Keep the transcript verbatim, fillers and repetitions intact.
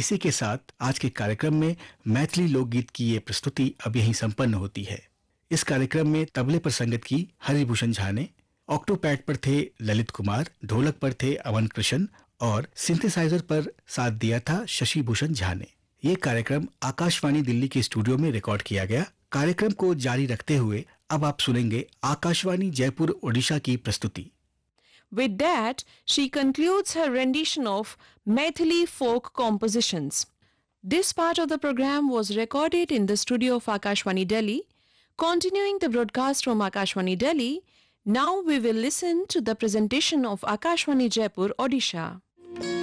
इसी के साथ आज के कार्यक्रम में मैथिली लोकगीत की ये प्रस्तुति अब यहीं संपन्न होती है। इस कार्यक्रम में तबले पर संगत की हरिभूषण झा ने, ऑक्टोपैड पर थे ललित कुमार, ढोलक पर थे अवन कृष्ण और सिंथेसाइजर पर साथ दिया था शशि भूषण झा ने। ये कार्यक्रम आकाशवाणी दिल्ली के स्टूडियो में रिकॉर्ड किया गया। कार्यक्रम को जारी रखते हुए अब आप सुनेंगे आकाशवाणी जयपुर ओडिशा की प्रस्तुति। With that, she concludes her rendition of Maithili folk compositions. This part of the program was recorded in the studio of Akashvani Delhi. Continuing the broadcast from Akashvani Delhi, now we will listen to the presentation of Akashvani Jaipur, Odisha.